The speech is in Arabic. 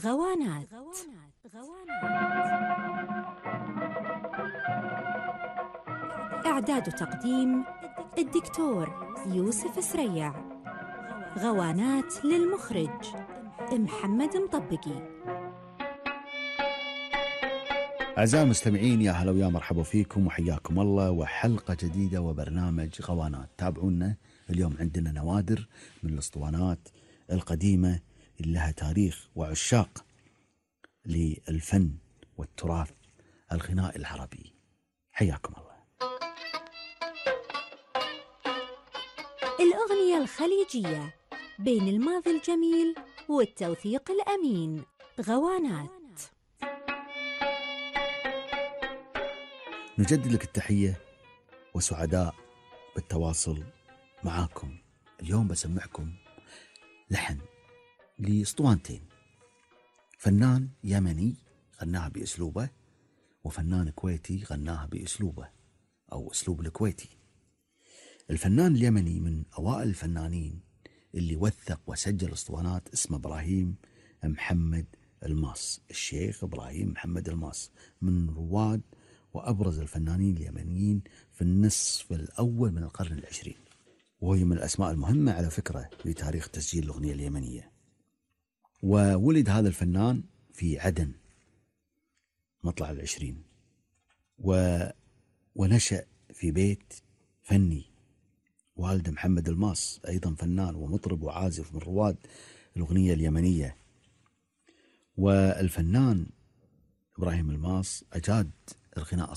غوانات. إعداد وتقديم الدكتور يوسف سريع. غوانات للمخرج محمد مطبقي. أعزائي المستمعين، يا هلا ويا مرحبا فيكم وحياكم الله وحلقة جديدة وبرنامج غوانات. تابعونا، اليوم عندنا نوادر من الأسطوانات القديمة اللي لها تاريخ وعشاق للفن والتراث الغنائي العربي. حياكم الله. الأغنية الخليجية بين الماضي الجميل والتوثيق الأمين. غوانات. نجدد لك التحية وسعداء بالتواصل معاكم. اليوم بسمعكم لحن لأسطوانتين، فنان يمني غناها بأسلوبه، وفنان كويتي غناها بأسلوبه أو أسلوب الكويتي. الفنان اليمني من أوائل الفنانين اللي وثق وسجل أسطوانات، اسمه إبراهيم محمد الماس. الشيخ إبراهيم محمد الماس من رواد وأبرز الفنانين اليمنيين في النصف الأول من القرن العشرين، وهي من الأسماء المهمة على فكرة في تاريخ تسجيل الأغنية اليمنية. وولد هذا الفنان في عدن مطلع العشرين، ونشأ في بيت فني. والده محمد الماس أيضا فنان ومطرب وعازف من رواد الأغنية اليمنية. والفنان إبراهيم الماس أجاد الغناء